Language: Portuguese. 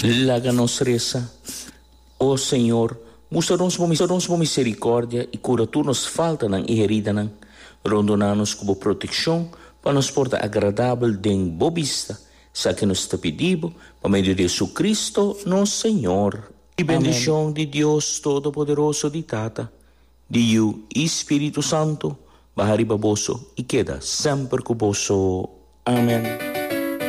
Láganos reza. Ó Senhor, mostra-nos misericórdia e cura tu nos falta ng herida ng rondonanos como proteção para nos portar agradável den bobista, sa que nos te pedimos, por meio de Jesus Cristo, nosso Senhor. E bendição de Deus Todo-Poderoso de Tata, de o Espírito Santo, bahari baboso e queda sempre cuboso. Amém.